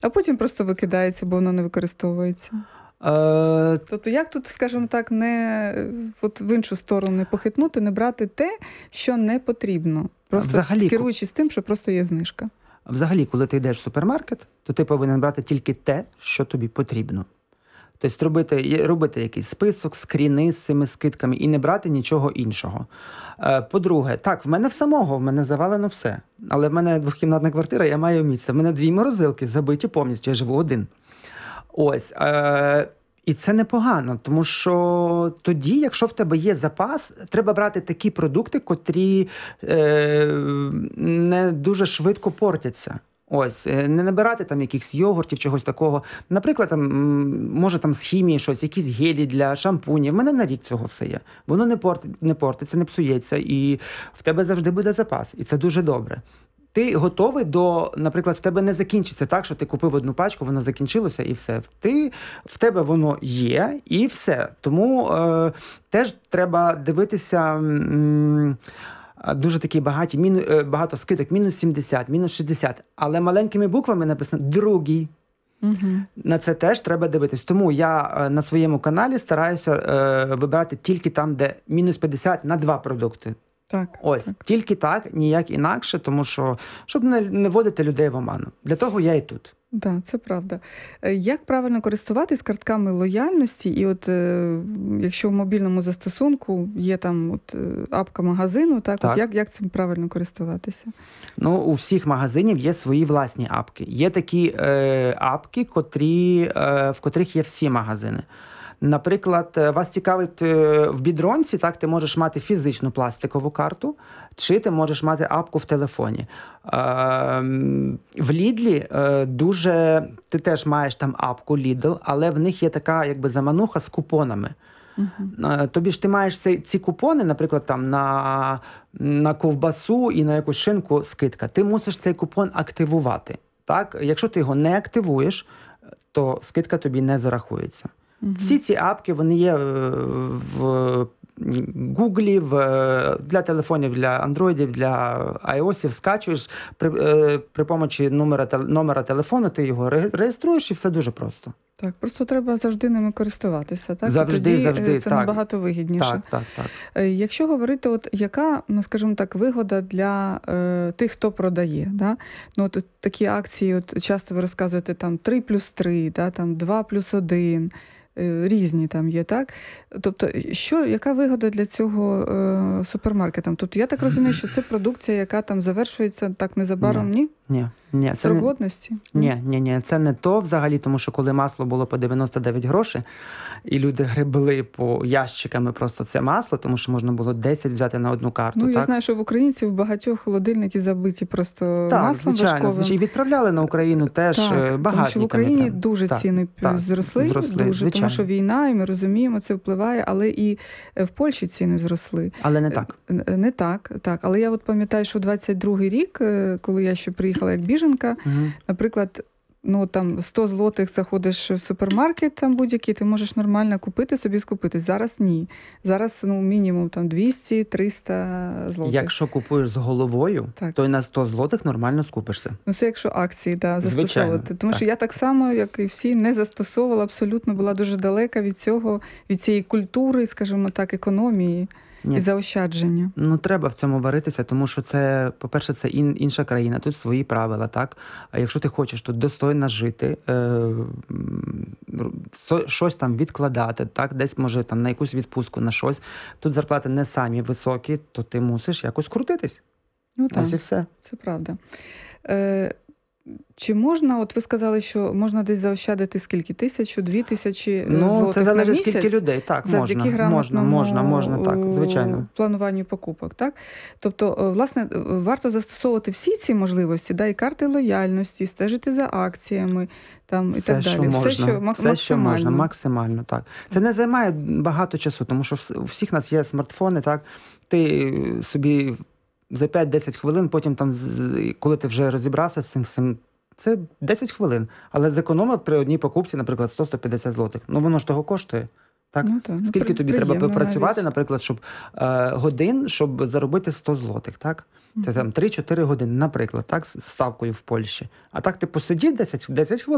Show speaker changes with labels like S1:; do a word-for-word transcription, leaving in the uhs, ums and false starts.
S1: А потім просто викидається, бо воно не використовується.
S2: Е...
S1: Тобто як тут, скажімо так, не от в іншу сторону не похитнути, не брати те, що не потрібно? Просто
S2: Взагалі,
S1: керуючись тим, що просто є знижка.
S2: Взагалі, коли ти йдеш в супермаркет, то ти повинен брати тільки те, що тобі потрібно. Тобто робити, робити якийсь список, скріни з цими скидками і не брати нічого іншого. По-друге, так, в мене в самого, в мене завалено все. Але в мене двохкімнатна квартира, я маю місце. В мене дві морозилки забиті повністю, я живу один. Ось. Е- і це непогано, тому що тоді, якщо в тебе є запас, треба брати такі продукти, котрі е- не дуже швидко портяться. Ось, не набирати там якихось йогуртів, чогось такого. Наприклад, там, може там з хімії щось, якісь гелі для шампунів. В мене на рік цього все є. Воно не, порт, не портиться, не псується, і в тебе завжди буде запас. І це дуже добре. Ти готовий до, наприклад, в тебе не закінчиться так, що ти купив одну пачку, воно закінчилося і все. Ти, в тебе воно є і все. Тому е, теж треба дивитися... М- Дуже такі багаті, міну, багато скидок, мінус сімдесят, мінус шістдесят. Але маленькими буквами написано «другий». Угу. На це теж треба дивитись. Тому я на своєму каналі стараюся е, вибирати тільки там, де мінус п'ятдесят на два продукти.
S1: Так,
S2: Ось,
S1: так.
S2: Тільки так, ніяк інакше, тому що, щоб не, не вводити людей в оману. Для того я і тут.
S1: Так, да, це правда. Як правильно користуватись картками лояльності? І от е, якщо в мобільному застосунку є там от, апка магазину, так,
S2: так.
S1: От як, як цим правильно користуватися?
S2: Ну, у всіх магазинів є свої власні апки. Є такі е, апки, котрі, е, в котрих є всі магазини. Наприклад, вас цікавить в Бідронці, так, ти можеш мати фізичну пластикову карту, чи ти можеш мати апку в телефоні. В Лідлі дуже, ти теж маєш там апку Lidl, але в них є така якби замануха з купонами. Uh-huh. Тобі ж ти маєш ці, ці купони, наприклад, там на, на ковбасу і на якусь шинку скидка. Ти мусиш цей купон активувати. Так? Якщо ти його не активуєш, то скидка тобі не зарахується. Угу. Всі ці апки, вони є в Гуглі, в, для телефонів, для андроїдів, для айосів, скачуєш, при, при помочі номера, номера телефону ти його реєструєш і все дуже просто.
S1: Так, просто треба завжди ними користуватися, так?
S2: Завжди,
S1: і тоді
S2: завжди,
S1: це
S2: так.
S1: набагато вигідніше.
S2: Так, так, так.
S1: Якщо говорити, от яка, ну, скажімо так, вигода для е, тих, хто продає, да? Ну, от такі акції, от часто ви розказуєте, там, три плюс три, да? Там, два плюс один, різні там є, так? Тобто, що, яка вигода для цього е, супермаркетам? Тобто, я так розумію, що це продукція, яка там завершується так незабаром, ні?
S2: Ні, ні.
S1: Срок годності?
S2: Ні, ні, ні, це не то взагалі, тому що коли масло було по дев'яносто дев'ять грошей, і люди гребли по ящиками просто це масло, тому що можна було десять взяти на одну карту.
S1: Ну,
S2: так?
S1: Я знаю, що в українців в багатьох холодильники забиті просто
S2: так,
S1: маслом
S2: звичайно,
S1: важковим.
S2: звичайно. І відправляли на Україну теж
S1: так,
S2: багатниками.
S1: Тому що в Україні
S2: прям.
S1: дуже
S2: так,
S1: ціни
S2: так,
S1: зросли,
S2: зросли
S1: дуже, тому що війна, і ми розуміємо, це впливає, але і в Польщі ціни зросли.
S2: Але не так.
S1: Не так, так. Але я от пам'ятаю, що двадцять другий рік, коли я ще приїхала як біженка, угу. наприклад, ну там сто злотих заходиш в супермаркет, там будь-який, ти можеш нормально купити, собі скупитись. Зараз ні. Зараз ну, мінімум там двісті-триста злотих.
S2: Якщо купуєш з головою, так. то й на сто злотих нормально скупишся.
S1: Ну це якщо акції, да,
S2: застосовувати.
S1: Звичайно, Тому
S2: так.
S1: що я так само, як і всі, не застосовувала, абсолютно була дуже далека від цього, від цієї культури, скажімо так, економії. Ні. І заощадження.
S2: Ну, треба в цьому варитися, тому що це, по-перше, це ін, інша країна, тут свої правила, так? А якщо ти хочеш тут достойно жити, е, щось там відкладати, так? Десь, може, там на якусь відпустку, на щось, тут зарплати не самі високі, то ти мусиш якось крутитись.
S1: Ну, так.
S2: Ось і все.
S1: Це правда. Е, Чи можна, от ви сказали, що можна десь заощадити скільки? Тисячу, дві тисячі
S2: ну,
S1: злотих на місяць?
S2: Ну, це залежить скільки людей, так, можна, можна, можна, можна, так, звичайно.
S1: Плануванню покупок, так? Тобто, власне, варто застосовувати всі ці можливості, да, і карти лояльності, стежити за акціями, там,
S2: все,
S1: і так далі.
S2: Що
S1: все,
S2: можна,
S1: що мак-
S2: все, що
S1: максимально.
S2: можна, максимально, так. Це не займає багато часу, тому що у всіх нас є смартфони, так, ти собі за п'ять-десять хвилин, потім там, коли ти вже розібрався з цим, цим це десять хвилин, але зекономив при одній покупці, наприклад, сто - сто п'ятдесят злотих. Ну, воно ж того коштує. Так?
S1: Ну, так.
S2: Скільки
S1: ну,
S2: тобі треба попрацювати,
S1: навіть.
S2: наприклад, щоб е, годин, щоб заробити сто злотих, так? Це там три-чотири години, наприклад, так, з ставкою в Польщі. А так ти посидів десять хвилин,